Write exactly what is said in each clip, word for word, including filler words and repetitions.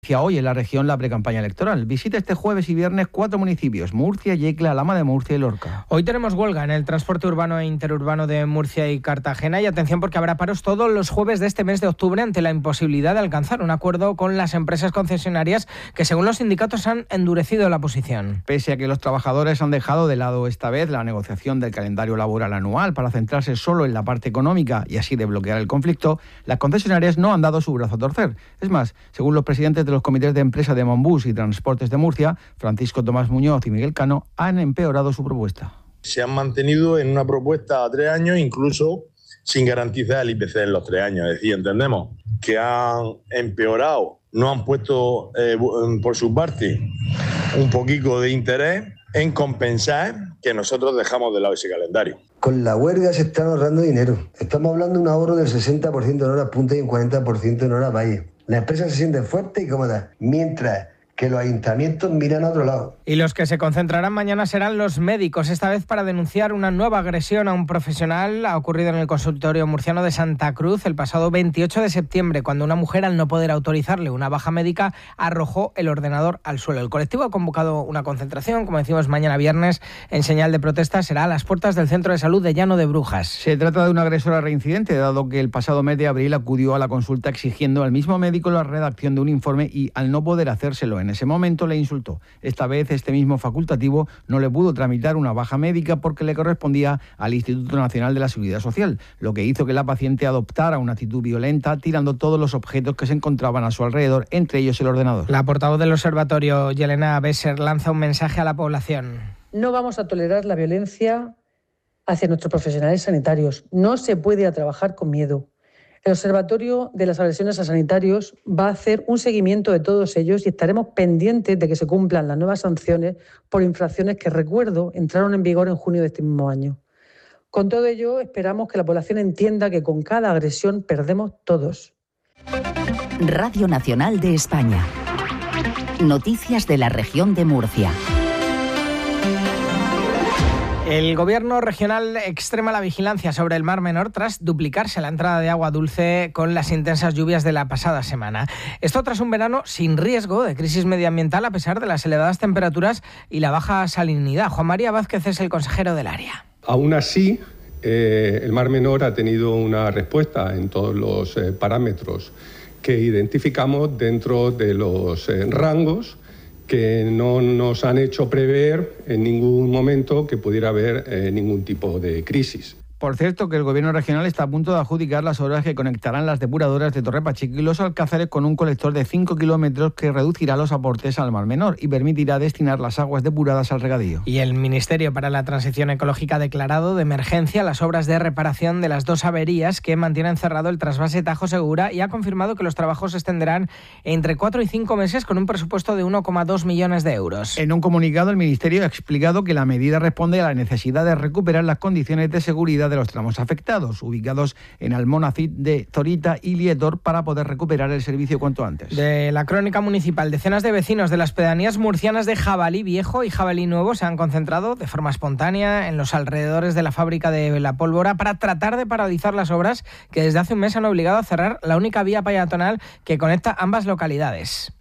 Hoy en la región la precampaña electoral. Visita este jueves y viernes cuatro municipios: Murcia, Yecla, Alhama de Murcia y Lorca. Hoy tenemos huelga en el transporte urbano e interurbano de Murcia y Cartagena, y atención porque habrá paros todos los jueves de este mes de octubre ante la imposibilidad de alcanzar un acuerdo con las empresas concesionarias que, según los sindicatos, han endurecido la posición. Pese a que los trabajadores han dejado de lado esta vez la negociación del calendario laboral anual para centrarse solo en la parte económica y así desbloquear el conflicto, las concesionarias no han dado su brazo a torcer. Es más, según los presidentes de los comités de empresa de Monbus y Transportes de Murcia, Francisco Tomás Muñoz y Miguel Cano, han empeorado su propuesta. Se han mantenido en una propuesta a tres años, incluso sin garantizar el I P C en los tres años. Es decir, entendemos que han empeorado, no han puesto eh, por su parte un poquito de interés en compensar que nosotros dejamos de lado ese calendario. Con la huelga se están ahorrando dinero. Estamos hablando de un ahorro del sesenta por ciento en horas punta y un cuarenta por ciento en horas valle. La empresa se siente fuerte y cómoda, mientras que los ayuntamientos miran a otro lado. Y los que se concentrarán mañana serán los médicos, esta vez para denunciar una nueva agresión a un profesional. Ha ocurrido en el consultorio murciano de Santa Cruz el pasado veintiocho de septiembre, cuando una mujer, al no poder autorizarle una baja médica, arrojó el ordenador al suelo. El colectivo ha convocado una concentración, como decimos, mañana viernes, en señal de protesta. Será a las puertas del Centro de Salud de Llano de Brujas. Se trata de una agresora reincidente, dado que el pasado mes de abril acudió a la consulta exigiendo al mismo médico la redacción de un informe y, al no poder hacérselo en ese momento, le insultó. Esta vez este mismo facultativo no le pudo tramitar una baja médica porque le correspondía al Instituto Nacional de la Seguridad Social, lo que hizo que la paciente adoptara una actitud violenta, tirando todos los objetos que se encontraban a su alrededor, entre ellos el ordenador. La portavoz del observatorio, Yelena Besser, lanza un mensaje a la población. No vamos a tolerar la violencia hacia nuestros profesionales sanitarios. No se puede ir a trabajar con miedo. El Observatorio de las Agresiones a Sanitarios va a hacer un seguimiento de todos ellos y estaremos pendientes de que se cumplan las nuevas sanciones por infracciones que, recuerdo, entraron en vigor en junio de este mismo año. Con todo ello, esperamos que la población entienda que con cada agresión perdemos todos. Radio Nacional de España. Noticias de la región de Murcia. El gobierno regional extrema la vigilancia sobre el Mar Menor tras duplicarse la entrada de agua dulce con las intensas lluvias de la pasada semana. Esto tras un verano sin riesgo de crisis medioambiental a pesar de las elevadas temperaturas y la baja salinidad. Juan María Vázquez es el consejero del área. Aún así, eh, el Mar Menor ha tenido una respuesta en todos los eh, parámetros que identificamos dentro de los eh, rangos que no nos han hecho prever en ningún momento que pudiera haber eh, ningún tipo de crisis. Por cierto, que el gobierno regional está a punto de adjudicar las obras que conectarán las depuradoras de Torre Pacheco y los Alcázares con un colector de cinco kilómetros que reducirá los aportes al Mar Menor y permitirá destinar las aguas depuradas al regadío. Y el Ministerio para la Transición Ecológica ha declarado de emergencia las obras de reparación de las dos averías que mantienen cerrado el trasvase Tajo Segura y ha confirmado que los trabajos se extenderán entre cuatro y cinco meses con un presupuesto de uno coma dos millones de euros. En un comunicado, el Ministerio ha explicado que la medida responde a la necesidad de recuperar las condiciones de seguridad de los tramos afectados, ubicados en Almonacid de Zorita y Lietor, para poder recuperar el servicio cuanto antes. De la crónica municipal, decenas de vecinos de las pedanías murcianas de Jabalí Viejo y Jabalí Nuevo se han concentrado de forma espontánea en los alrededores de la fábrica de la pólvora para tratar de paralizar las obras que desde hace un mes han obligado a cerrar la única vía peatonal que conecta ambas localidades.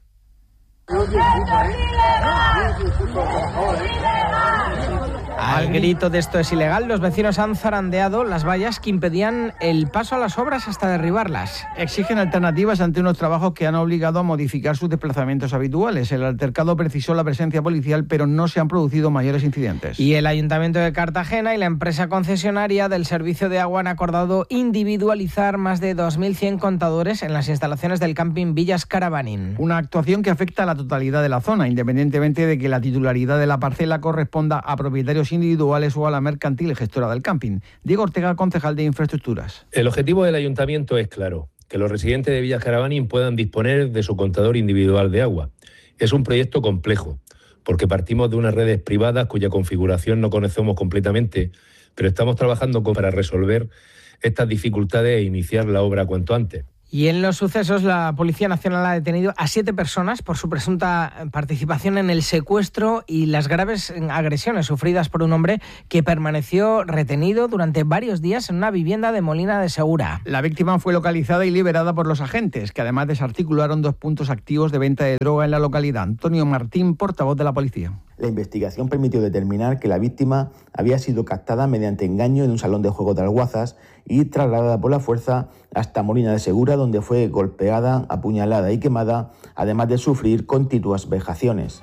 Al grito de esto es ilegal, los vecinos han zarandeado las vallas que impedían el paso a las obras hasta derribarlas. Exigen alternativas ante unos trabajos que han obligado a modificar sus desplazamientos habituales. El altercado precisó la presencia policial, pero no se han producido mayores incidentes. Y el Ayuntamiento de Cartagena y la empresa concesionaria del servicio de agua han acordado individualizar más de dos mil cien contadores en las instalaciones del camping Villas Caravanín. Una actuación que afecta a la totalidad de la zona, independientemente de que la titularidad de la parcela corresponda a propietarios individuales o a la mercantil gestora del camping. Diego Ortega, concejal de Infraestructuras. El objetivo del ayuntamiento es claro, que los residentes de Villas Caravanín puedan disponer de su contador individual de agua. Es un proyecto complejo, porque partimos de unas redes privadas cuya configuración no conocemos completamente, pero estamos trabajando para resolver estas dificultades e iniciar la obra cuanto antes. Y en los sucesos, la Policía Nacional ha detenido a siete personas por su presunta participación en el secuestro y las graves agresiones sufridas por un hombre que permaneció retenido durante varios días en una vivienda de Molina de Segura. La víctima fue localizada y liberada por los agentes, que además desarticularon dos puntos activos de venta de droga en la localidad. Antonio Martín, portavoz de la policía. La investigación permitió determinar que la víctima había sido captada mediante engaño en un salón de juego de Alguazas y trasladada por la fuerza hasta Molina de Segura, donde fue golpeada, apuñalada y quemada, además de sufrir continuas vejaciones.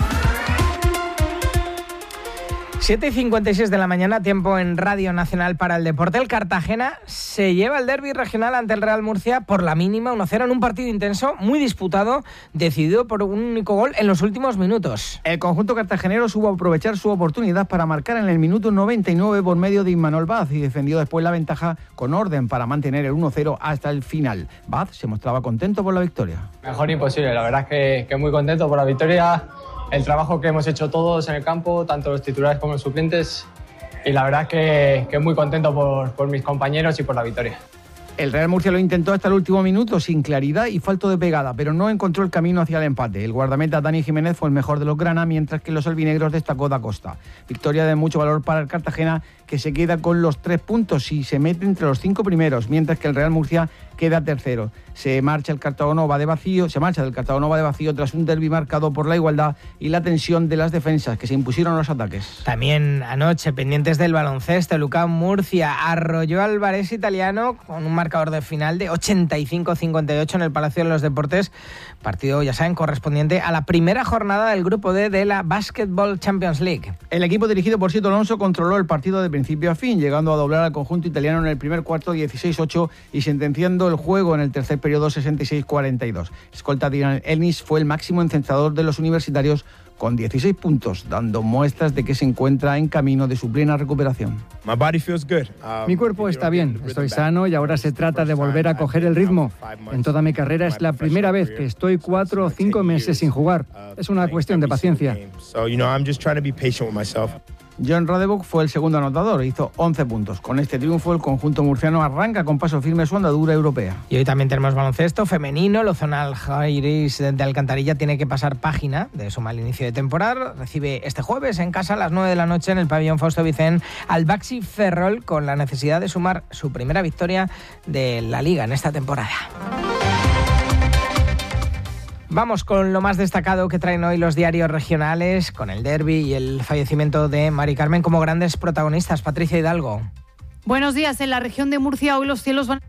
siete y cincuenta y seis de la mañana, tiempo en Radio Nacional para el deporte. El Cartagena se lleva el derbi regional ante el Real Murcia por la mínima, uno cero, en un partido intenso, muy disputado, decidido por un único gol en los últimos minutos. El conjunto cartagenero supo aprovechar su oportunidad para marcar en el minuto noventa y nueve por medio de Imanol Vaz y defendió después la ventaja con orden para mantener el uno cero hasta el final. Vaz se mostraba contento por la victoria. Mejor imposible, la verdad es que, que muy contento por la victoria. El trabajo que hemos hecho todos en el campo, tanto los titulares como los suplentes, y la verdad que, que muy contento por, por mis compañeros y por la victoria. El Real Murcia lo intentó hasta el último minuto sin claridad y falto de pegada, pero no encontró el camino hacia el empate. El guardameta Dani Jiménez fue el mejor de los grana, mientras que los albinegros destacó Da Costa. Victoria de mucho valor para el Cartagena, que se queda con los tres puntos y se mete entre los cinco primeros, mientras que el Real Murcia queda tercero. Se marcha el Cartagonova de vacío, se marcha del Cartagonova de vacío tras un derbi marcado por la igualdad y la tensión de las defensas, que se impusieron a los ataques. También anoche, pendientes del baloncesto, Lucán Murcia arrolló al Varese italiano con un marcador de final de ochenta y cinco a cincuenta y ocho en el Palacio de los Deportes. Partido, ya saben, correspondiente a la primera jornada del Grupo D de la Basketball Champions League. El equipo dirigido por Sito Alonso controló el partido de principio a fin, llegando a doblar al conjunto italiano en el primer cuarto dieciséis ocho y sentenciando el juego en el tercer periodo sesenta y seis cuarenta y dos. Escolta Dylan Ennis fue el máximo encestador de los universitarios con dieciséis puntos, dando muestras de que se encuentra en camino de su plena recuperación. Mi cuerpo está bien, estoy sano y ahora se trata de volver a coger el ritmo. En toda mi carrera es la primera vez que estoy cuatro o cinco meses sin jugar. Es una cuestión de paciencia. John Radebuk fue el segundo anotador, hizo once puntos. Con este triunfo, el conjunto murciano arranca con paso firme su andadura europea. Y hoy también tenemos baloncesto femenino. Lozonal Jairis de Alcantarilla tiene que pasar página de su mal inicio de temporada. Recibe este jueves en casa a las nueve de la noche en el pabellón Fausto Vicent al Baxi Ferrol, con la necesidad de sumar su primera victoria de la Liga en esta temporada. Vamos con lo más destacado que traen hoy los diarios regionales, con el derbi y el fallecimiento de Mari Carmen como grandes protagonistas. Patricia Hidalgo. Buenos días. En la región de Murcia hoy los cielos van...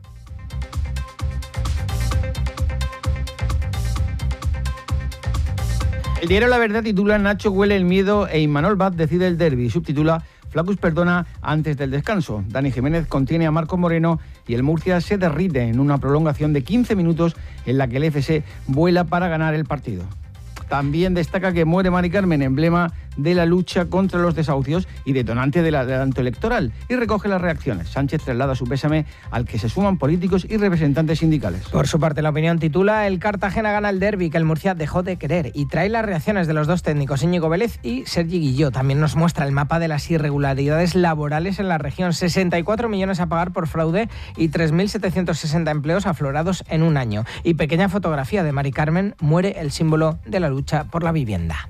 El diario La Verdad titula Nacho huele el miedo e Imanol Vaz decide el derbi. Subtitula Flaccus perdona antes del descanso. Dani Jiménez contiene a Marcos Moreno y el Murcia se derrite en una prolongación de quince minutos en la que el F S vuela para ganar el partido. También destaca que muere Mari Carmen, emblema de la lucha contra los desahucios y detonante del adelanto electoral, y recoge las reacciones. Sánchez traslada su pésame al que se suman políticos y representantes sindicales. Por su parte, La Opinión titula El Cartagena gana el derbi que el Murcia dejó de querer, y trae las reacciones de los dos técnicos, Íñigo Vélez y Sergi Guilló. También nos muestra el mapa de las irregularidades laborales en la región. sesenta y cuatro millones a pagar por fraude y tres mil setecientos sesenta empleos aflorados en un año. Y pequeña fotografía de Mari Carmen, muere el símbolo de la lucha por la vivienda.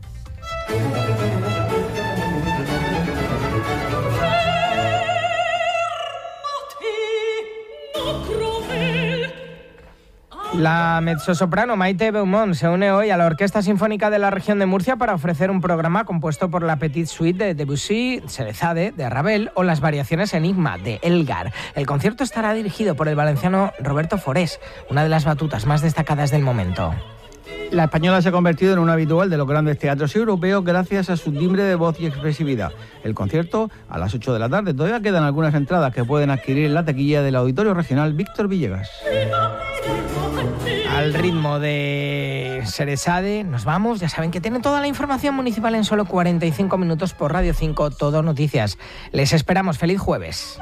La mezzosoprano Maite Beaumont se une hoy a la Orquesta Sinfónica de la Región de Murcia para ofrecer un programa compuesto por la Petite Suite de Debussy, Cerezade de Ravel o las variaciones Enigma de Elgar. El concierto estará dirigido por el valenciano Roberto Forés, una de las batutas más destacadas del momento. La española se ha convertido en un habitual de los grandes teatros europeos gracias a su timbre de voz y expresividad. El concierto a las ocho de la tarde. Todavía quedan algunas entradas que pueden adquirir en la taquilla del Auditorio Regional Víctor Villegas. Al ritmo de Cerezade nos vamos. Ya saben que tienen toda la información municipal en solo cuarenta y cinco minutos por Radio cinco Todo Noticias. Les esperamos. Feliz jueves.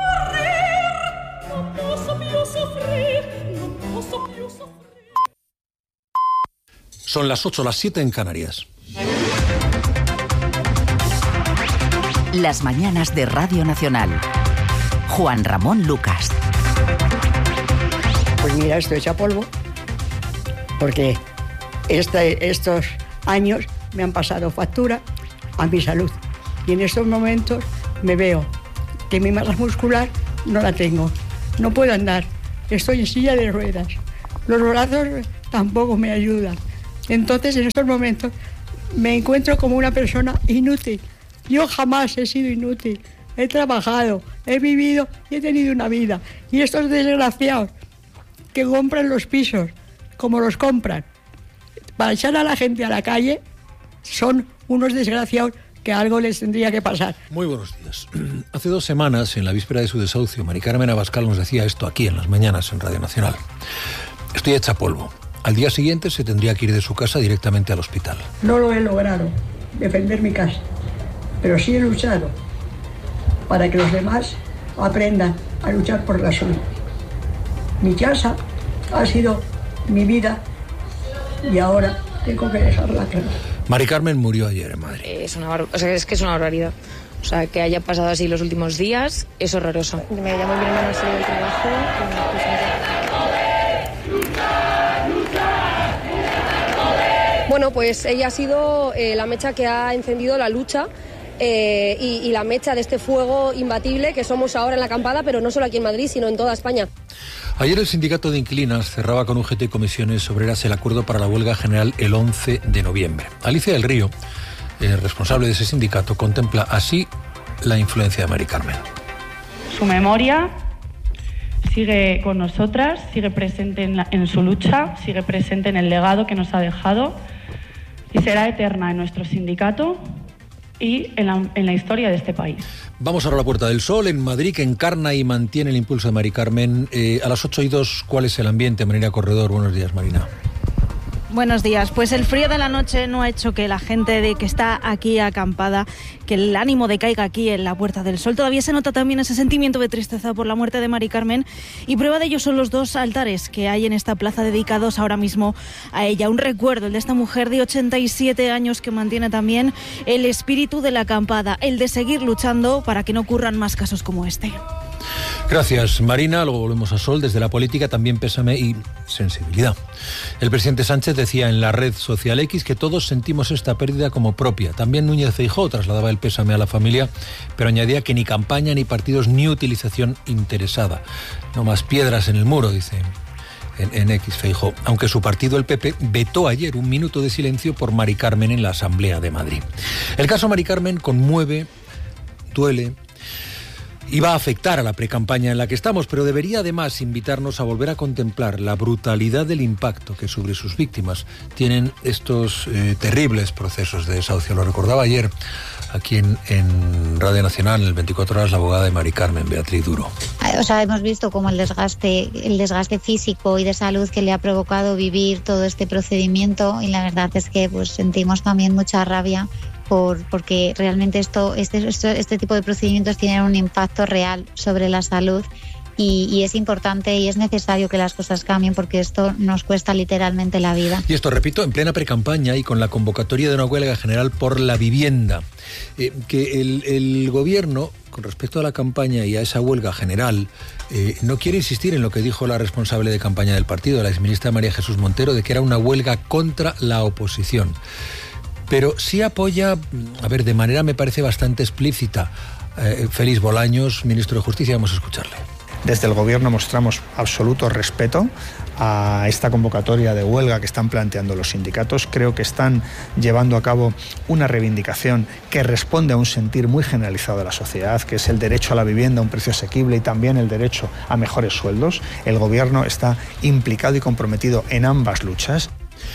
Son las ocho, las siete en Canarias. Las mañanas de Radio Nacional. Juan Ramón Lucas. Pues mira, estoy hecha polvo, porque este, estos años me han pasado factura a mi salud. Y en estos momentos me veo que mi masa muscular no la tengo. No puedo andar, estoy en silla de ruedas. Los brazos tampoco me ayudan. Entonces, en estos momentos me encuentro como una persona inútil. Yo jamás he sido inútil. He trabajado, he vivido y he tenido una vida. Y estos desgraciados que compran los pisos como los compran para echar a la gente a la calle son unos desgraciados que algo les tendría que pasar. Muy buenos días. Hace dos semanas, en la víspera de su desahucio, Mari Carmen Abascal nos decía esto aquí en las mañanas en Radio Nacional. Estoy hecha polvo. Al día siguiente se tendría que ir de su casa directamente al hospital. No lo he logrado, defender mi casa, pero sí he luchado para que los demás aprendan a luchar por la suya. Mi casa ha sido mi vida y ahora tengo que dejarla clara. Mari Carmen murió ayer en Madrid. Es una bar... o sea, es que es una barbaridad. O sea, que haya pasado así los últimos días es horroroso. Me llamó mi hermana así del trabajo. Bueno, pues ella ha sido eh, la mecha que ha encendido la lucha eh, y, y la mecha de este fuego imbatible que somos ahora en la acampada, pero no solo aquí en Madrid, sino en toda España. Ayer el sindicato de inquilinas cerraba con U G T y comisiones obreras el acuerdo para la huelga general el once de noviembre. Alicia del Río, eh, responsable de ese sindicato, contempla así la influencia de Mari Carmen. Su memoria sigue con nosotras, sigue presente en, la, en su lucha, sigue presente en el legado que nos ha dejado y será eterna en nuestro sindicato y en la, en la historia de este país. Vamos ahora a la Puerta del Sol, en Madrid, que encarna y mantiene el impulso de Mari Carmen. Eh, a las ocho y dos, ¿cuál es el ambiente? Marina Corredor, buenos días, Marina. Buenos días. Pues el frío de la noche no ha hecho que la gente de que está aquí acampada, que el ánimo decaiga aquí en la Puerta del Sol. Todavía se nota también ese sentimiento de tristeza por la muerte de Mari Carmen y prueba de ello son los dos altares que hay en esta plaza dedicados ahora mismo a ella. Un recuerdo, el de esta mujer de ochenta y siete años que mantiene también el espíritu de la acampada, el de seguir luchando para que no ocurran más casos como este. Gracias, Marina. Luego volvemos a Sol. Desde la política también pésame y sensibilidad. El presidente Sánchez decía en la red social X que todos sentimos esta pérdida como propia. También Núñez Feijóo trasladaba el pésame a la familia, pero añadía que ni campaña, ni partidos, ni utilización interesada. No más piedras en el muro, dice en, en X Feijóo. Aunque su partido, el P P, vetó ayer un minuto de silencio por Mari Carmen en la Asamblea de Madrid. El caso Mari Carmen conmueve, duele y va a afectar a la precampaña en la que estamos, pero debería además invitarnos a volver a contemplar la brutalidad del impacto que sobre sus víctimas tienen estos eh, terribles procesos de desahucio. Lo recordaba ayer aquí en, en Radio Nacional, en el veinticuatro horas, la abogada de Mari Carmen, Beatriz Duro. O sea, hemos visto cómo el desgaste, el desgaste físico y de salud que le ha provocado vivir todo este procedimiento, y la verdad es que pues sentimos también mucha rabia Por, porque realmente esto, este, esto, este tipo de procedimientos tienen un impacto real sobre la salud y, y es importante y es necesario que las cosas cambien porque esto nos cuesta literalmente la vida. Y esto, repito, en plena precampaña y con la convocatoria de una huelga general por la vivienda. Eh, que el, el gobierno, con respecto a la campaña y a esa huelga general, eh, no quiere insistir en lo que dijo la responsable de campaña del partido, la exministra María Jesús Montero, de que era una huelga contra la oposición. Pero sí apoya, a ver, de manera me parece bastante explícita, eh, Félix Bolaños, ministro de Justicia. Vamos a escucharle. Desde el Gobierno mostramos absoluto respeto a esta convocatoria de huelga que están planteando los sindicatos. Creo que están llevando a cabo una reivindicación que responde a un sentir muy generalizado de la sociedad, que es el derecho a la vivienda a un precio asequible y también el derecho a mejores sueldos. El Gobierno está implicado y comprometido en ambas luchas.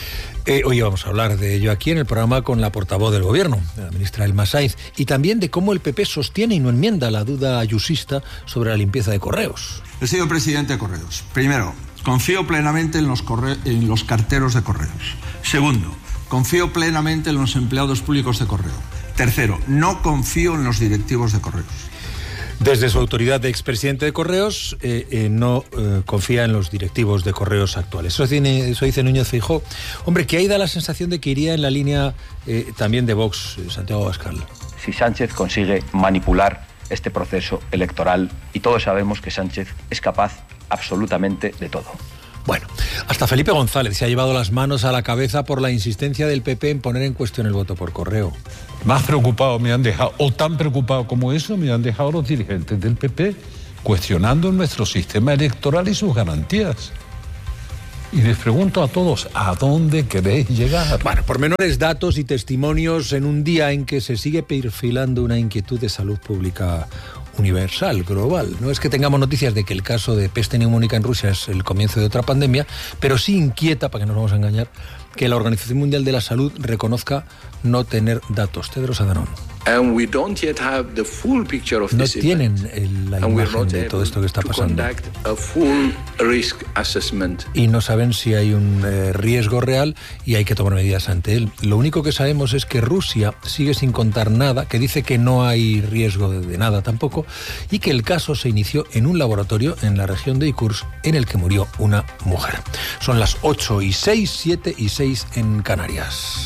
Eh, hoy vamos a hablar de ello aquí en el programa con la portavoz del Gobierno, la ministra Elma Sainz, y también de cómo el P P sostiene y no enmienda la duda ayusista sobre la limpieza de correos. He sido presidente de Correos. Primero, confío plenamente en los, corre- en los carteros de Correos. Segundo, confío plenamente en los empleados públicos de Correo. Tercero, no confío en los directivos de Correos. Desde su autoridad de expresidente de Correos, eh, eh, no eh, confía en los directivos de Correos actuales. Eso, tiene, eso dice Núñez Feijóo. Hombre, que ahí da la sensación de que iría en la línea eh, también de Vox, eh, Santiago Abascal. Si Sánchez consigue manipular este proceso electoral, y todos sabemos que Sánchez es capaz absolutamente de todo. Bueno, hasta Felipe González se ha llevado las manos a la cabeza por la insistencia del P P en poner en cuestión el voto por correo. Más preocupado me han dejado, o tan preocupado como eso, me han dejado los dirigentes del P P cuestionando nuestro sistema electoral y sus garantías. Y les pregunto a todos, ¿a dónde queréis llegar? Bueno, por menores datos y testimonios en un día en que se sigue perfilando una inquietud de salud pública universal, global. No es que tengamos noticias de que el caso de peste neumónica en Rusia es el comienzo de otra pandemia, pero sí inquieta, para que no nos vamos a engañar, que la Organización Mundial de la Salud reconozca no tener datos. Tedros Adhanom. And we don't yet have the full picture of No this tienen event. el- la And we're imagen not de todo esto que está able to pasando. conduct a full risk assessment. Y no saben si hay un eh, riesgo real y hay que tomar medidas ante él. Lo único que sabemos es que Rusia sigue sin contar nada, que dice que no hay riesgo de, de nada tampoco, y que el caso se inició en un laboratorio en la región de Irkutsk en el que murió una mujer. Son las ocho y seis, siete y seis en Canarias.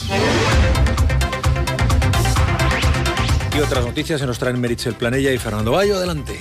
Y otras noticias se nos traen Meritxell Planella y Fernando Bayo. Adelante.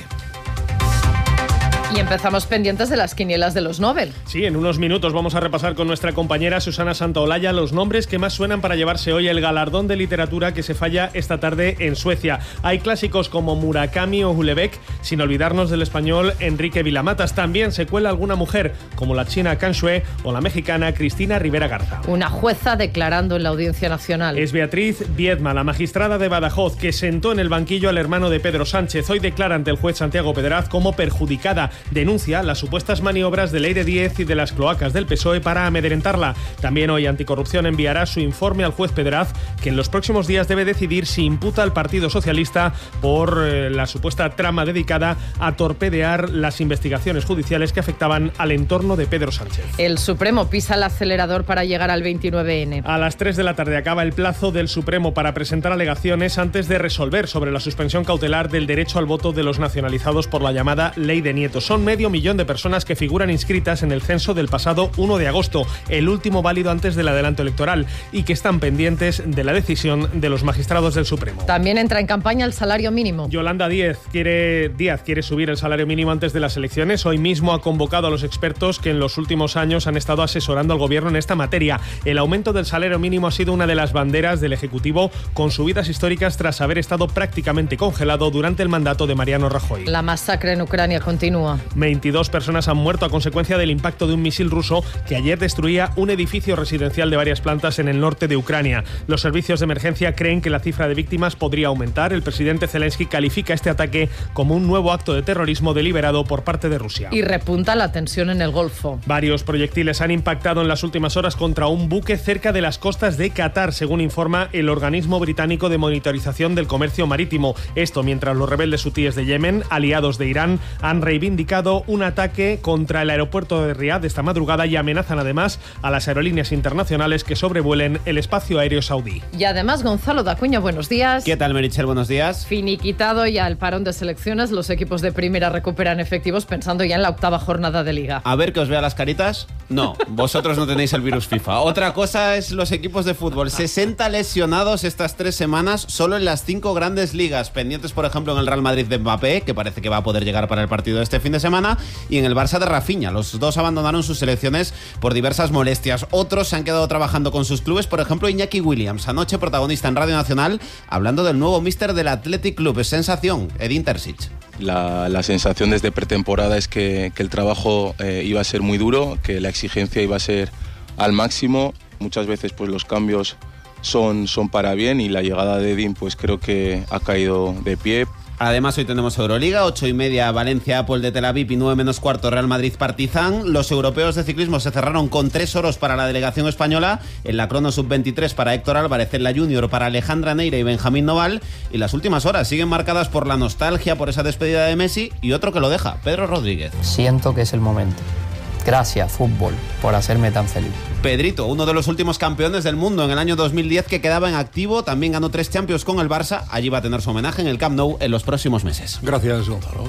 Y empezamos pendientes de las quinielas de los Nobel. Sí, en unos minutos vamos a repasar con nuestra compañera Susana Santaolalla los nombres que más suenan para llevarse hoy el galardón de literatura que se falla esta tarde en Suecia. Hay clásicos como Murakami o Houellebecq, sin olvidarnos del español Enrique Vilamatas. También se cuela alguna mujer, como la china Can Shui o la mexicana Cristina Rivera Garza. Una jueza declarando en la Audiencia Nacional. Es Beatriz Viedma, la magistrada de Badajoz, que sentó en el banquillo al hermano de Pedro Sánchez. Hoy declara ante el juez Santiago Pedraz como perjudicada. Denuncia las supuestas maniobras de Leire Díez y de las cloacas del P S O E para amedrentarla. También hoy Anticorrupción enviará su informe al juez Pedraz, que en los próximos días debe decidir si imputa al Partido Socialista por eh, la supuesta trama dedicada a torpedear las investigaciones judiciales que afectaban al entorno de Pedro Sánchez. El Supremo pisa el acelerador para llegar al veintinueve ene. A las tres de la tarde acaba el plazo del Supremo para presentar alegaciones antes de resolver sobre la suspensión cautelar del derecho al voto de los nacionalizados por la llamada Ley de Nietos. Son medio millón de personas que figuran inscritas en el censo del pasado uno de agosto, el último válido antes del adelanto electoral, y que están pendientes de la decisión de los magistrados del Supremo. También entra en campaña el salario mínimo. Yolanda Díaz quiere, Díaz quiere subir el salario mínimo antes de las elecciones. Hoy mismo ha convocado a los expertos que en los últimos años han estado asesorando al gobierno en esta materia. El aumento del salario mínimo ha sido una de las banderas del Ejecutivo, con subidas históricas tras haber estado prácticamente congelado durante el mandato de Mariano Rajoy. La masacre en Ucrania continúa. veintidós personas han muerto a consecuencia del impacto de un misil ruso que ayer destruía un edificio residencial de varias plantas en el norte de Ucrania. Los servicios de emergencia creen que la cifra de víctimas podría aumentar. El presidente Zelensky califica este ataque como un nuevo acto de terrorismo deliberado por parte de Rusia. Y repunta la tensión en el Golfo. Varios proyectiles han impactado en las últimas horas contra un buque cerca de las costas de Qatar, según informa el organismo británico de monitorización del comercio marítimo. Esto mientras los rebeldes hutíes de Yemen, aliados de Irán, han reivindicado un ataque contra el aeropuerto de Riad esta madrugada y amenazan además a las aerolíneas internacionales que sobrevuelen el espacio aéreo saudí. Y además, Gonzalo Dacuña, buenos días. ¿Qué tal, Meritxell? Buenos días. Finiquitado ya el parón de selecciones, los equipos de primera recuperan efectivos pensando ya en la octava jornada de Liga. A ver que os vea las caritas. No, vosotros no tenéis el virus FIFA. Otra cosa es los equipos de fútbol. sesenta lesionados estas tres semanas solo en las cinco grandes ligas. Pendientes, por ejemplo, en el Real Madrid de Mbappé, que parece que va a poder llegar para el partido de este fin de semana, y en el Barça de Rafinha. Los dos abandonaron sus selecciones por diversas molestias. Otros se han quedado trabajando con sus clubes, por ejemplo, Iñaki Williams, anoche protagonista en Radio Nacional, hablando del nuevo míster del Athletic Club. Es sensación, Edin Terzic. La, la sensación desde pretemporada es que, que el trabajo eh, iba a ser muy duro, que la exigencia iba a ser al máximo. Muchas veces pues los cambios son, son para bien y la llegada de Edin pues creo que ha caído de pie. Además, hoy tenemos Euroliga, ocho y media Valencia, Apple de Tel Aviv y nueve menos cuarto Real Madrid Partizan. Los europeos de ciclismo se cerraron con tres oros para la delegación española, en la crono sub veintitrés para Héctor Álvarez, en la junior para Alejandra Neira y Benjamín Noval. Y las últimas horas siguen marcadas por la nostalgia por esa despedida de Messi y otro que lo deja, Pedro Rodríguez. Siento que es el momento. Gracias, fútbol, por hacerme tan feliz. Pedrito, uno de los últimos campeones del mundo en el año dos mil diez que quedaba en activo, también ganó tres Champions con el Barça. Allí va a tener su homenaje en el Camp Nou en los próximos meses. Gracias, Gonzalo.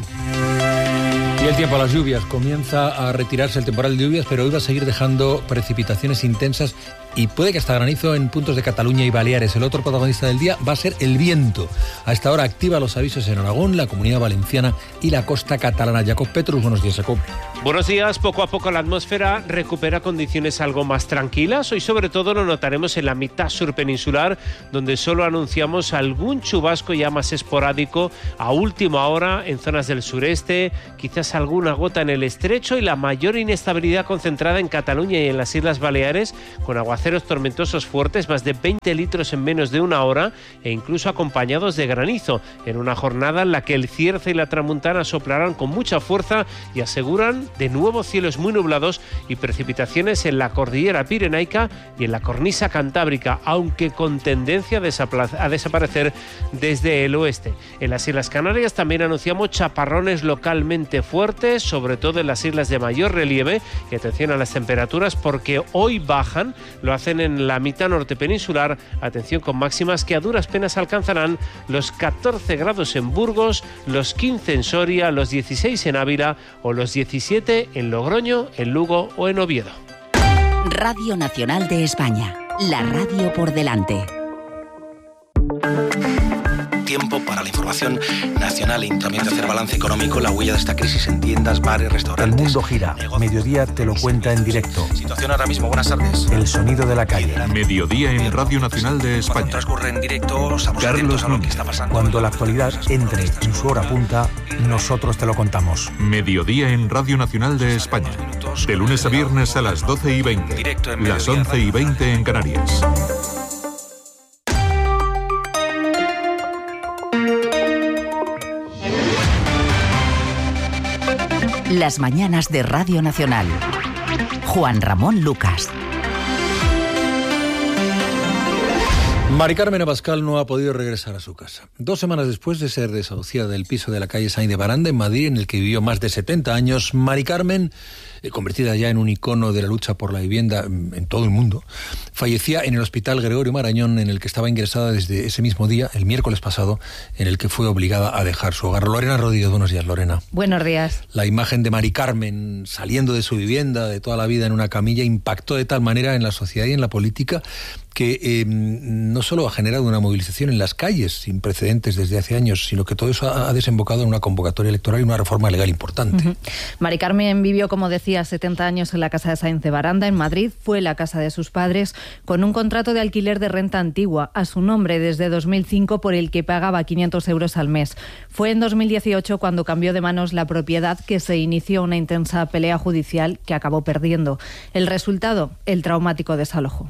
Y el tiempo a las lluvias. Comienza a retirarse el temporal de lluvias, pero hoy va a seguir dejando precipitaciones intensas y puede que hasta granizo en puntos de Cataluña y Baleares. El otro protagonista del día va a ser el viento. A esta hora activa los avisos en Aragón, la Comunidad Valenciana y la costa catalana. Jacob Petrus, buenos días, Jacob. Buenos días. Poco a poco la atmósfera recupera condiciones algo más tranquilas. Hoy sobre todo lo notaremos en la mitad sur peninsular, donde solo anunciamos algún chubasco ya más esporádico a última hora en zonas del sureste, quizás alguna gota en el estrecho y la mayor inestabilidad concentrada en Cataluña y en las Islas Baleares, con aguaceros tormentosos fuertes, más de veinte litros en menos de una hora e incluso acompañados de granizo, en una jornada en la que el cierzo y la tramuntana soplarán con mucha fuerza y aseguran de nuevo cielos muy nublados y precipitaciones en la cordillera pirenaica y en la cornisa cantábrica, aunque con tendencia a, a desaparecer desde el oeste. En las Islas Canarias también anunciamos chaparrones localmente fuertes, sobre todo en las islas de mayor relieve, y atención a las temperaturas porque hoy bajan, lo hacen en la mitad norte peninsular, atención con máximas que a duras penas alcanzarán los catorce grados en Burgos, los quince en Soria, los dieciséis en Ávila o los diecisiete en Logroño, en Lugo o en Oviedo. Radio Nacional de España, la radio por delante. Tiempo para la información nacional y también de hacer balance económico, la huella de esta crisis en tiendas, bares, restaurantes. El mundo gira. Negocios. Mediodía te lo cuenta en directo. Situación ahora mismo. Buenas tardes. El sonido de la calle. Mediodía en Radio Nacional de España. Cuando transcurre en directo, estamos atentos a lo que está pasando. Cuando la actualidad entre en su hora punta, nosotros te lo contamos. Mediodía en Radio Nacional de España. De lunes a viernes a las doce y veinte. Las once y veinte en Canarias. Las mañanas de Radio Nacional. Juan Ramón Lucas. Mari Carmen Abascal no ha podido regresar a su casa. Dos semanas después de ser desahuciada del piso de la calle Sáenz de Baranda, en Madrid, en el que vivió más de setenta años, Mari Carmen, eh, convertida ya en un icono de la lucha por la vivienda en todo el mundo, fallecía en el Hospital Gregorio Marañón, en el que estaba ingresada desde ese mismo día, el miércoles pasado, en el que fue obligada a dejar su hogar. Lorena Rodríguez, buenos días, Lorena. Buenos días. La imagen de Mari Carmen saliendo de su vivienda de toda la vida en una camilla impactó de tal manera en la sociedad y en la política que eh, no solo ha generado una movilización en las calles sin precedentes desde hace años, sino que todo eso ha, ha desembocado en una convocatoria electoral y una reforma legal importante. Uh-huh. Mari Carmen vivió, como decía, setenta años en la casa de Sáenz de Baranda, en Madrid. Fue la casa de sus padres, con un contrato de alquiler de renta antigua a su nombre desde dos mil cinco, por el que pagaba quinientos euros al mes. Fue en dos mil dieciocho cuando cambió de manos la propiedad que se inició una intensa pelea judicial que acabó perdiendo. El resultado, el traumático desalojo.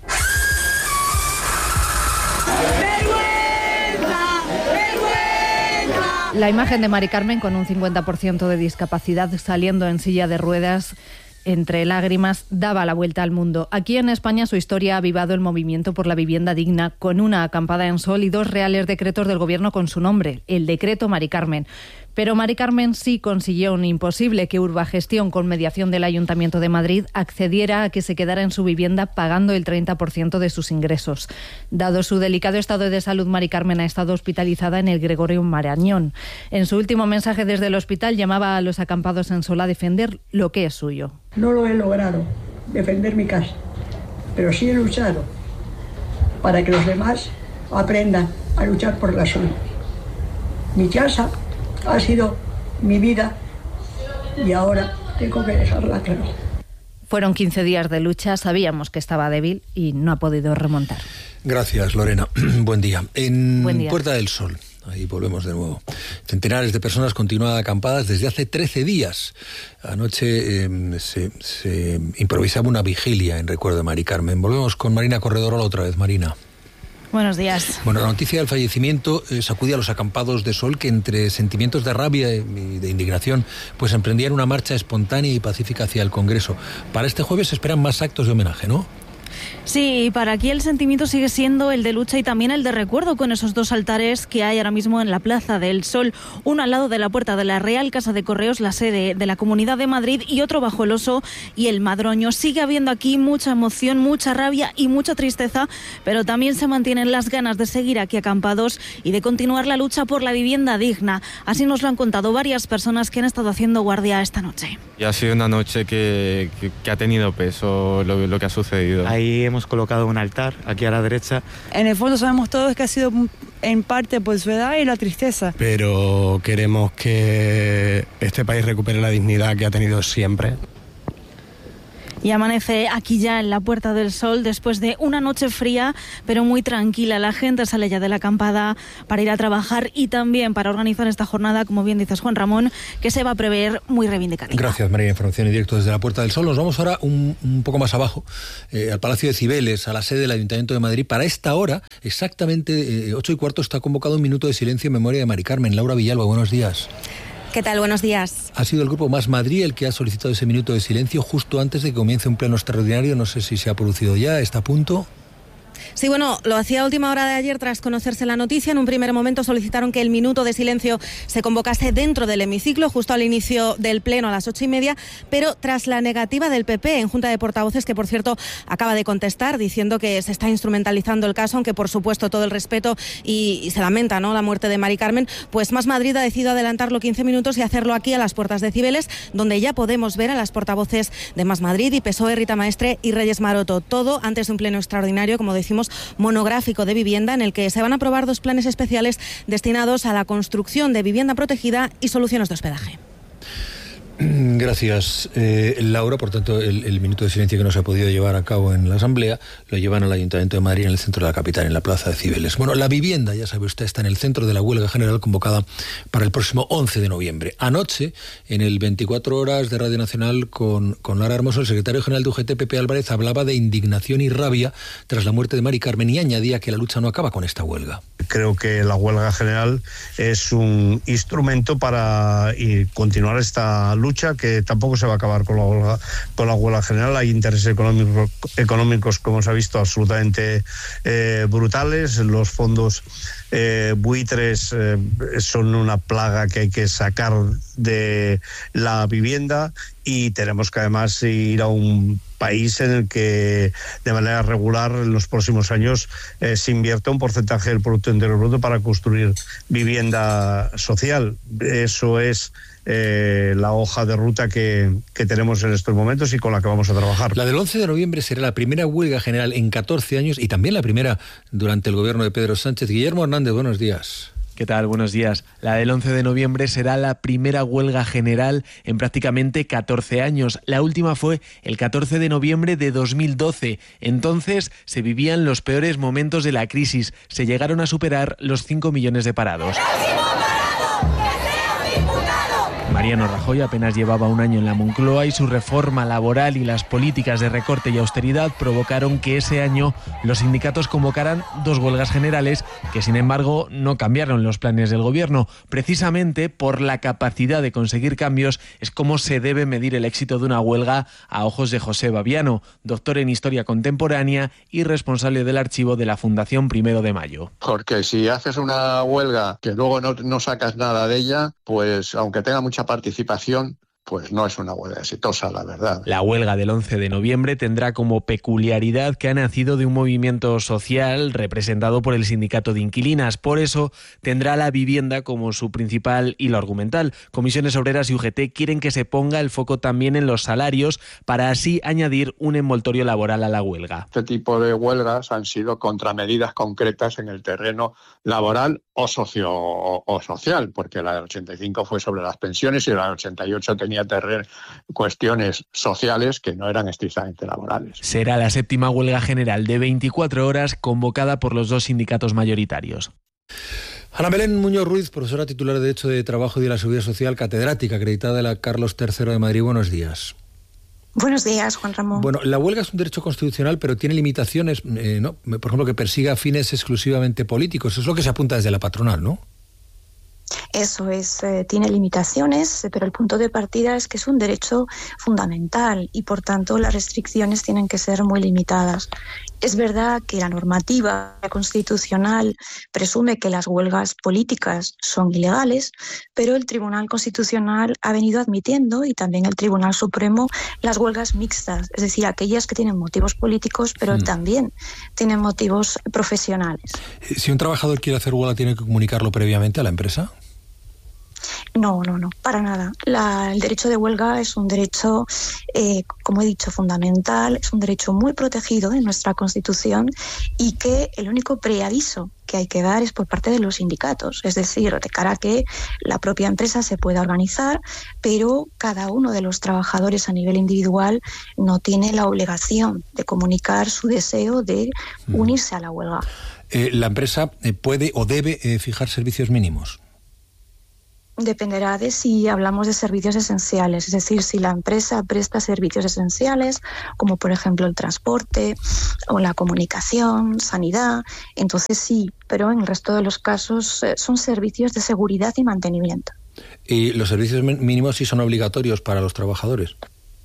La imagen de Mari Carmen con un cincuenta por ciento de discapacidad saliendo en silla de ruedas entre lágrimas daba la vuelta al mundo. Aquí en España su historia ha avivado el movimiento por la vivienda digna, con una acampada en Sol y dos reales decretos del gobierno con su nombre, el decreto Mari Carmen. Pero Mari Carmen sí consiguió un imposible, que Urbagestión, con mediación del Ayuntamiento de Madrid, accediera a que se quedara en su vivienda pagando el treinta por ciento de sus ingresos. Dado su delicado estado de salud, Mari Carmen ha estado hospitalizada en el Gregorio Marañón. En su último mensaje desde el hospital llamaba a los acampados en Sol a defender lo que es suyo. No lo he logrado, defender mi casa, pero sí he luchado para que los demás aprendan a luchar por la suya. Mi casa ha sido mi vida y ahora tengo que dejarla claro. Fueron quince días de lucha, sabíamos que estaba débil y no ha podido remontar. Gracias, Lorena. Buen día. En Buen día. Puerta del Sol, ahí volvemos de nuevo. Centenares de personas continúan acampadas desde hace trece días. Anoche eh, se, se improvisaba una vigilia en recuerdo de Mari Carmen. Volvemos con Marina Corredor otra vez. Marina. Buenos días. Bueno, la noticia del fallecimiento eh, sacudía a los acampados de Sol, que entre sentimientos de rabia y de indignación pues emprendían una marcha espontánea y pacífica hacia el Congreso. Para este jueves se esperan más actos de homenaje, ¿no? Sí, y para aquí el sentimiento sigue siendo el de lucha y también el de recuerdo, con esos dos altares que hay ahora mismo en la Plaza del Sol, uno al lado de la puerta de la Real Casa de Correos, la sede de la Comunidad de Madrid, y otro bajo el Oso y el Madroño. Sigue habiendo aquí mucha emoción, mucha rabia y mucha tristeza, pero también se mantienen las ganas de seguir aquí acampados y de continuar la lucha por la vivienda digna. Así nos lo han contado varias personas que han estado haciendo guardia esta noche. Y ha sido una noche que, que, que ha tenido peso lo, lo que ha sucedido. Ahí hemos colocado un altar aquí a la derecha. En el fondo sabemos todos que ha sido en parte por su edad y la tristeza. Pero queremos que este país recupere la dignidad que ha tenido siempre. Y amanece aquí ya en la Puerta del Sol después de una noche fría, pero muy tranquila. La gente sale ya de la acampada para ir a trabajar y también para organizar esta jornada, como bien dices, Juan Ramón, que se va a prever muy reivindicativa. Gracias, María. Información en directo desde la Puerta del Sol. Nos vamos ahora un, un poco más abajo, eh, al Palacio de Cibeles, a la sede del Ayuntamiento de Madrid. Para esta hora, exactamente eh, ocho y cuarto, está convocado un minuto de silencio en memoria de Mari Carmen. Laura Villalba, buenos días. ¿Qué tal? Buenos días. Ha sido el Grupo Más Madrid el que ha solicitado ese minuto de silencio justo antes de que comience un pleno extraordinario. No sé si se ha producido ya, está a punto. Sí, bueno, lo hacía a última hora de ayer tras conocerse la noticia. En un primer momento solicitaron que el minuto de silencio se convocase dentro del hemiciclo, justo al inicio del pleno a las ocho y media, pero tras la negativa del P P en Junta de Portavoces, que por cierto acaba de contestar diciendo que se está instrumentalizando el caso, aunque por supuesto todo el respeto y, y se lamenta, ¿no?, la muerte de Mari Carmen, pues Más Madrid ha decidido adelantarlo quince minutos y hacerlo aquí a las puertas de Cibeles, donde ya podemos ver a las portavoces de Más Madrid y P S O E, Rita Maestre y Reyes Maroto. Todo antes de un pleno extraordinario, como decimos, monográfico de vivienda, en el que se van a aprobar dos planes especiales destinados a la construcción de vivienda protegida y soluciones de hospedaje. Gracias, eh, Laura. Por tanto, el, el minuto de silencio que no se ha podido llevar a cabo en la Asamblea lo llevan al Ayuntamiento de Madrid, en el centro de la capital, en la Plaza de Cibeles. Bueno, la vivienda, ya sabe usted, está en el centro de la huelga general convocada para el próximo once de noviembre. Anoche, en el veinticuatro horas de Radio Nacional, con, con Lara Hermoso, el secretario general de U G T, Pepe Álvarez, hablaba de indignación y rabia tras la muerte de Mari Carmen y añadía que la lucha no acaba con esta huelga. Creo que la huelga general es un instrumento para y continuar esta lucha, que tampoco se va a acabar con la huelga, con la huelga general. Hay intereses económicos, económicos como se ha visto, absolutamente eh, brutales. Los fondos eh, buitres eh, son una plaga que hay que sacar de la vivienda, y tenemos que además ir a un país en el que de manera regular en los próximos años eh, se invierta un porcentaje del Producto Interior Bruto para construir vivienda social. Eso es eh, la hoja de ruta que, que tenemos en estos momentos y con la que vamos a trabajar. La del once de noviembre será la primera huelga general en catorce años y también la primera durante el gobierno de Pedro Sánchez. Guillermo Hernández, buenos días. ¿Qué tal? Buenos días. La del once de noviembre será la primera huelga general en prácticamente catorce años. La última fue el catorce de noviembre de dos mil doce. Entonces se vivían los peores momentos de la crisis. Se llegaron a superar los cinco millones de parados. Mariano Rajoy apenas llevaba un año en la Moncloa y su reforma laboral y las políticas de recorte y austeridad provocaron que ese año los sindicatos convocaran dos huelgas generales que, sin embargo, no cambiaron los planes del gobierno. Precisamente por la capacidad de conseguir cambios es como se debe medir el éxito de una huelga a ojos de José Baviano, doctor en Historia Contemporánea y responsable del archivo de la Fundación Primero de Mayo. Porque si haces una huelga que luego no, no sacas nada de ella, pues aunque tenga mucha participación, pues no es una huelga exitosa, la verdad. La huelga del once de noviembre tendrá como peculiaridad que ha nacido de un movimiento social representado por el sindicato de inquilinas. Por eso tendrá la vivienda como su principal hilo argumental. Comisiones Obreras y U G T quieren que se ponga el foco también en los salarios para así añadir un envoltorio laboral a la huelga. Este tipo de huelgas han sido contramedidas concretas en el terreno laboral o socio o, o social, porque la del ochenta y cinco fue sobre las pensiones y la del ochenta y ocho tenía tener cuestiones sociales que no eran estrictamente laborales. Será la séptima huelga general de veinticuatro horas convocada por los dos sindicatos mayoritarios. Ana Belén Muñoz Ruiz, profesora titular de Derecho de Trabajo y de la Seguridad Social, catedrática acreditada de la Carlos tercero de Madrid. Buenos días. Buenos días, Juan Ramón. Bueno, la huelga es un derecho constitucional, pero tiene limitaciones, eh, ¿no? Por ejemplo, que persiga fines exclusivamente políticos. Es lo que se apunta desde la patronal, ¿no? Eso es, eh, tiene limitaciones, pero el punto de partida es que es un derecho fundamental y, por tanto, las restricciones tienen que ser muy limitadas. Es verdad que la normativa constitucional presume que las huelgas políticas son ilegales, pero el Tribunal Constitucional ha venido admitiendo, y también el Tribunal Supremo, las huelgas mixtas, es decir, aquellas que tienen motivos políticos, pero mm. también tienen motivos profesionales. Si un trabajador quiere hacer huelga, ¿tiene que comunicarlo previamente a la empresa? No, no, no, para nada. La, el derecho de huelga es un derecho, eh, como he dicho, fundamental, es un derecho muy protegido en nuestra Constitución y que el único preaviso que hay que dar es por parte de los sindicatos, es decir, de cara a que la propia empresa se pueda organizar, pero cada uno de los trabajadores a nivel individual no tiene la obligación de comunicar su deseo de unirse a la huelga. Eh, ¿La empresa eh, puede o debe eh, fijar servicios mínimos? Dependerá de si hablamos de servicios esenciales, es decir, si la empresa presta servicios esenciales, como por ejemplo el transporte o la comunicación, sanidad, entonces sí, pero en el resto de los casos eh, son servicios de seguridad y mantenimiento. ¿Y los servicios mínimos sí son obligatorios para los trabajadores?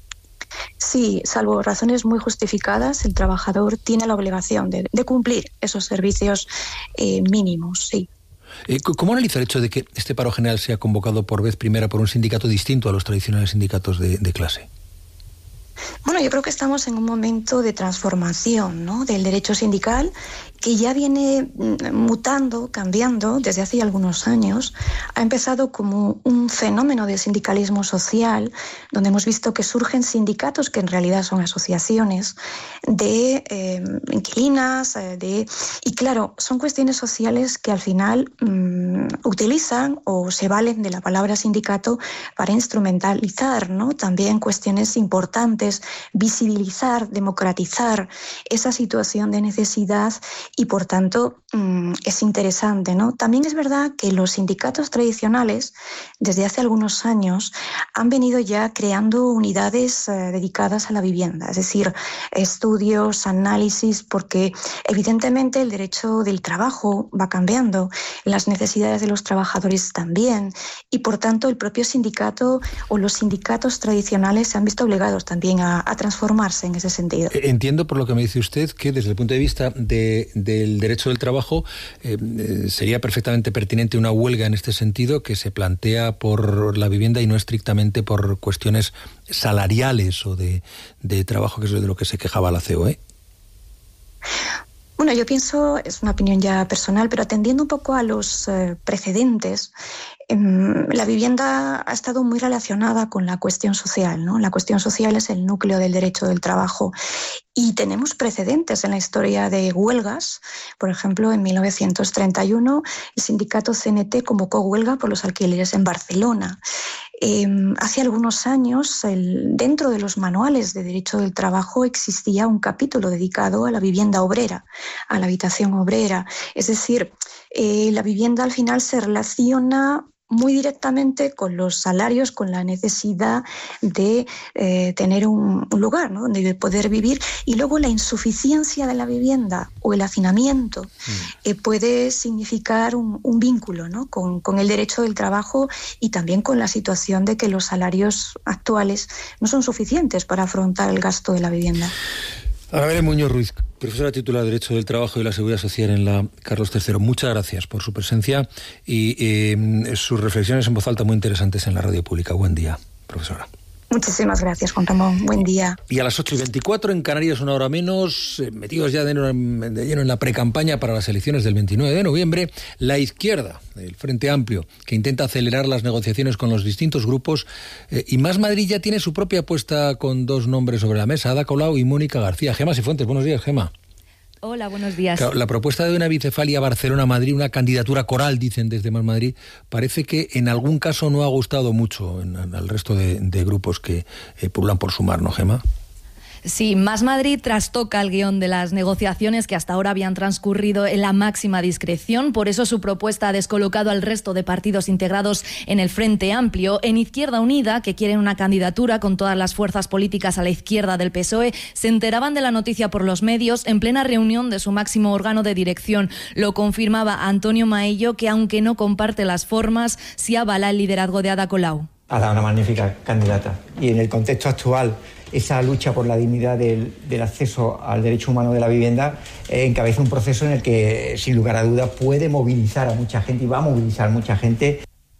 Sí, salvo razones muy justificadas, el trabajador tiene la obligación de, de cumplir esos servicios eh, mínimos, sí. ¿Cómo analiza el hecho de que este paro general sea convocado por vez primera por un sindicato distinto a los tradicionales sindicatos de, de clase? Bueno, yo creo que estamos en un momento de transformación, ¿no?, del derecho sindical, que ya viene mutando, cambiando desde hace algunos años. Ha empezado como un fenómeno de sindicalismo social, donde hemos visto que surgen sindicatos que en realidad son asociaciones de eh, inquilinas, eh, de y claro, son cuestiones sociales que al final mmm, utilizan o se valen de la palabra sindicato para instrumentalizar, ¿no?, también cuestiones importantes, visibilizar, democratizar esa situación de necesidad. Y por tanto mmm, es interesante, ¿no? También es verdad que los sindicatos tradicionales desde hace algunos años han venido ya creando unidades eh, dedicadas a la vivienda, es decir, estudios, análisis, porque evidentemente el derecho del trabajo va cambiando, las necesidades de los trabajadores también, y por tanto el propio sindicato o los sindicatos tradicionales se han visto obligados también a, a transformarse en ese sentido. Entiendo por lo que me dice usted que desde el punto de vista de del derecho del trabajo eh, sería perfectamente pertinente una huelga en este sentido que se plantea por la vivienda y no estrictamente por cuestiones salariales o de, de trabajo, que es de lo que se quejaba la C O E. Bueno, yo pienso, es una opinión ya personal, pero atendiendo un poco a los eh, precedentes, eh, la vivienda ha estado muy relacionada con la cuestión social, ¿no? La cuestión social es el núcleo del derecho del trabajo y tenemos precedentes en la historia de huelgas. Por ejemplo, en mil novecientos treinta y uno el sindicato C N T convocó huelga por los alquileres en Barcelona. Eh, hace algunos años, el, dentro de los manuales de derecho del trabajo existía un capítulo dedicado a la vivienda obrera, a la habitación obrera. Es decir, eh, la vivienda al final se relaciona muy directamente con los salarios, con la necesidad de eh, tener un, un lugar, ¿no?, donde poder vivir, y luego la insuficiencia de la vivienda o el hacinamiento mm. eh, puede significar un, un vínculo, ¿no?, con, con el derecho del trabajo y también con la situación de que los salarios actuales no son suficientes para afrontar el gasto de la vivienda. Ana Belén Muñoz Ruiz, profesora titular de Derecho del Trabajo y la Seguridad Social en la Carlos tercero. Muchas gracias por su presencia y eh, sus reflexiones en voz alta muy interesantes en la radio pública. Buen día, profesora. Muchísimas gracias, Juan Ramón. Buen día. Y a las ocho y veinticuatro en Canarias, una hora menos, eh, metidos ya de, de lleno en la precampaña para las elecciones del veintinueve de noviembre, la izquierda, el Frente Amplio, que intenta acelerar las negociaciones con los distintos grupos, eh, y Más Madrid ya tiene su propia apuesta con dos nombres sobre la mesa, Ada Colau y Mónica García. Gema Sifuentes, buenos días, Gema. Hola, buenos días. La propuesta de una bicefalia Barcelona-Madrid, una candidatura coral, dicen desde Más Madrid, parece que en algún caso no ha gustado mucho en, en, al resto de, de grupos que eh, pululan por sumar, ¿no, Gema? Sí, Más Madrid trastoca el guión de las negociaciones que hasta ahora habían transcurrido en la máxima discreción. Por eso su propuesta ha descolocado al resto de partidos integrados en el Frente Amplio. En Izquierda Unida, que quieren una candidatura con todas las fuerzas políticas a la izquierda del P S O E, se enteraban de la noticia por los medios en plena reunión de su máximo órgano de dirección. Lo confirmaba Antonio Maillo, que aunque no comparte las formas, sí avala el liderazgo de Ada Colau. Ada, una magnífica candidata. Y en el contexto actual, esa lucha por la dignidad del, del acceso al derecho humano de la vivienda eh, encabeza un proceso en el que, sin lugar a dudas, puede movilizar a mucha gente y va a movilizar a mucha gente.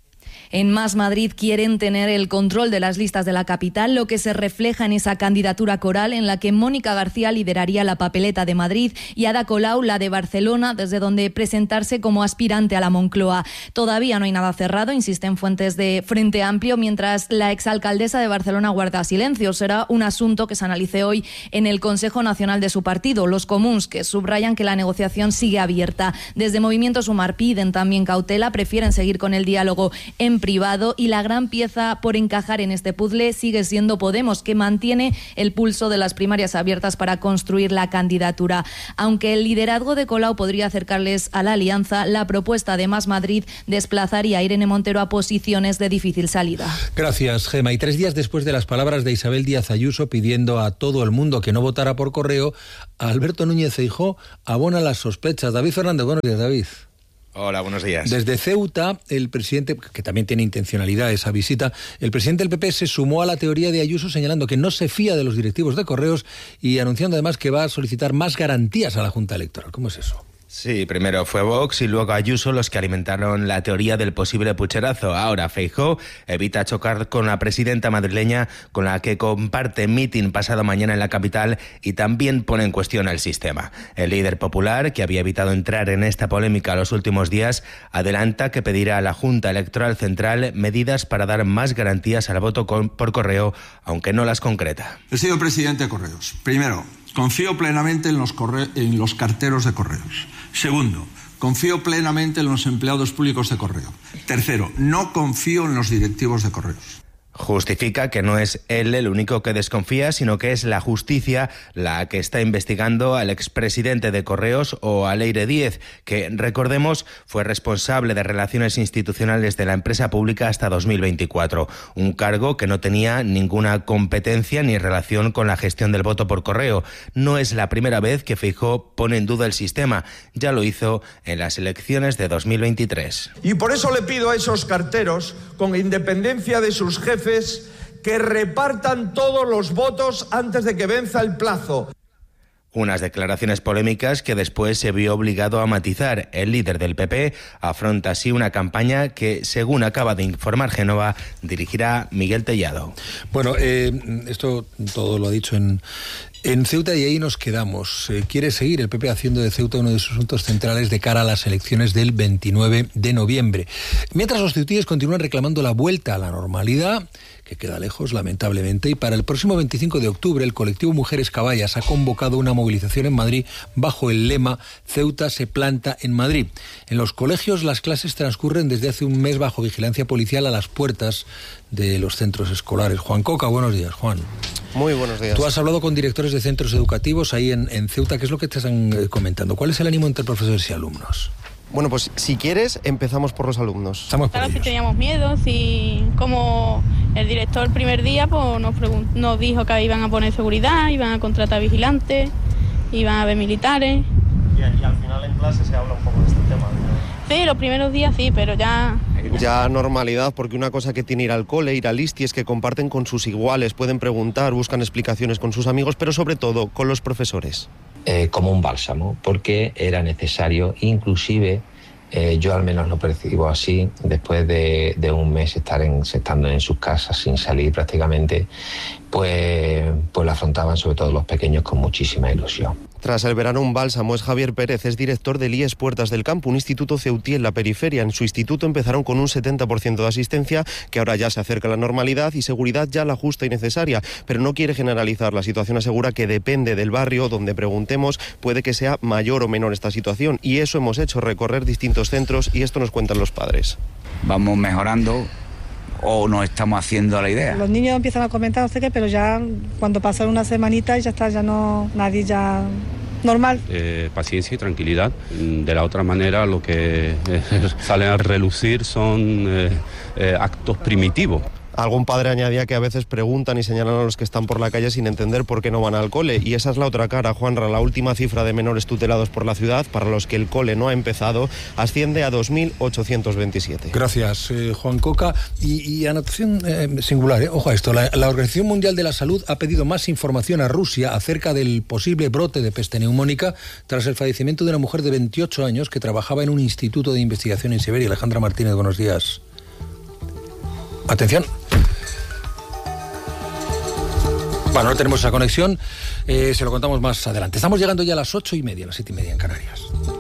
En Más Madrid quieren tener el control de las listas de la capital, lo que se refleja en esa candidatura coral en la que Mónica García lideraría la papeleta de Madrid y Ada Colau la de Barcelona, desde donde presentarse como aspirante a la Moncloa. Todavía no hay nada cerrado, insisten fuentes de Frente Amplio, mientras la exalcaldesa de Barcelona guarda silencio. Será un asunto que se analice hoy en el Consejo Nacional de su partido. Los comuns, que subrayan que la negociación sigue abierta. Desde Movimiento Sumar piden también cautela, prefieren seguir con el diálogo en privado, y la gran pieza por encajar en este puzzle sigue siendo Podemos, que mantiene el pulso de las primarias abiertas para construir la candidatura. Aunque el liderazgo de Colau podría acercarles a la alianza, la propuesta de Más Madrid desplazaría a Irene Montero a posiciones de difícil salida. Gracias, Gema. Y tres días después de las palabras de Isabel Díaz Ayuso pidiendo a todo el mundo que no votara por correo, Alberto Núñez Feijóo abona las sospechas. David Fernández, buenos días, David. Hola, buenos días. Desde Ceuta, el presidente, que también tiene intencionalidad esa visita, el presidente del P P se sumó a la teoría de Ayuso, señalando que no se fía de los directivos de Correos y anunciando además que va a solicitar más garantías a la Junta Electoral. ¿Cómo es eso? Sí, primero fue Vox y luego Ayuso los que alimentaron la teoría del posible pucherazo. Ahora Feijóo evita chocar con la presidenta madrileña, con la que comparte mitin pasado mañana en la capital, y también pone en cuestión el sistema. El líder popular, que había evitado entrar en esta polémica los últimos días, adelanta que pedirá a la Junta Electoral Central medidas para dar más garantías al voto con, por correo, aunque no las concreta. He sido presidente de Correos. Primero, confío plenamente en los, corre- en los carteros de Correos. Segundo, confío plenamente en los empleados públicos de Correo. Tercero, no confío en los directivos de Correos. Justifica que no es él el único que desconfía, sino que es la justicia la que está investigando al expresidente de Correos, o a Leire Díez, que, recordemos, fue responsable de relaciones institucionales de la empresa pública hasta dos mil veinticuatro, un cargo que no tenía ninguna competencia ni relación con la gestión del voto por correo. No es la primera vez que Feijóo pone en duda el sistema, ya lo hizo en las elecciones de dos mil veintitrés. Y por eso le pido a esos carteros, con independencia de sus jefes, que repartan todos los votos antes de que venza el plazo. Unas declaraciones polémicas que después se vio obligado a matizar. El líder del P P afronta así una campaña que, según acaba de informar Génova, dirigirá Miguel Tellado. Bueno, eh, esto todo lo ha dicho en... En Ceuta, y ahí nos quedamos. Eh, quiere seguir el P P haciendo de Ceuta uno de sus asuntos centrales de cara a las elecciones del veintinueve de noviembre. Mientras los ceutíes continúan reclamando la vuelta a la normalidad, que queda lejos, lamentablemente, y para el próximo veinticinco de octubre el colectivo Mujeres Caballas ha convocado una movilización en Madrid bajo el lema Ceuta se planta en Madrid. En los colegios las clases transcurren desde hace un mes bajo vigilancia policial a las puertas de los centros escolares. Juan Coca, buenos días, Juan. Muy buenos días. Tú has hablado con directores de centros educativos ahí en, en Ceuta. ¿Qué es lo que te están eh, comentando? ¿Cuál es el ánimo entre profesores y alumnos? Bueno, pues si quieres, empezamos por los alumnos. Estamos claro, que teníamos miedo, si como el director el primer día pues nos, pregunt- nos dijo que iban a poner seguridad, iban a contratar vigilantes, iban a haber militares. Y, y al final en clase se habla un poco de este tema. Sí, los primeros días sí, pero ya... Ya normalidad, porque una cosa que tiene ir al cole, ir al ISTI, es que comparten con sus iguales, pueden preguntar, buscan explicaciones con sus amigos, pero sobre todo con los profesores. Eh, como un bálsamo, porque era necesario, inclusive eh, yo al menos lo percibo así, después de, de un mes estar en, estando en sus casas sin salir prácticamente, pues, pues lo afrontaban sobre todo los pequeños con muchísima ilusión. Tras el verano, un bálsamo. Es Javier Pérez, es director del I E S Puertas del Campo, un instituto ceutí en la periferia. En su instituto empezaron con un setenta por ciento de asistencia, que ahora ya se acerca a la normalidad, y seguridad ya la justa y necesaria, pero no quiere generalizar. La situación asegura que depende del barrio donde preguntemos, puede que sea mayor o menor esta situación, y eso hemos hecho, recorrer distintos centros, y esto nos cuentan los padres. Vamos mejorando, o nos estamos haciendo la idea. Los niños empiezan a comentar, no sé qué, pero ya cuando pasan una semanita ya está, ya no, nadie ya... normal. Eh, paciencia y tranquilidad. De la otra manera, lo que eh, sale a relucir son eh, eh, actos primitivos. Algún padre añadía que a veces preguntan y señalan a los que están por la calle sin entender por qué no van al cole. Y esa es la otra cara, Juanra. La última cifra de menores tutelados por la ciudad, para los que el cole no ha empezado, asciende a dos mil ochocientos veintisiete. Gracias, eh, Juan Coca. Y, y anotación eh, singular, eh. ojo a esto. La, la Organización Mundial de la Salud ha pedido más información a Rusia acerca del posible brote de peste neumónica tras el fallecimiento de una mujer de veintiocho años que trabajaba en un instituto de investigación en Siberia. Alejandra Martínez, buenos días. Atención. Bueno, no tenemos esa conexión, eh, se lo contamos más adelante. Estamos llegando ya a las ocho y media, a las siete y media en Canarias.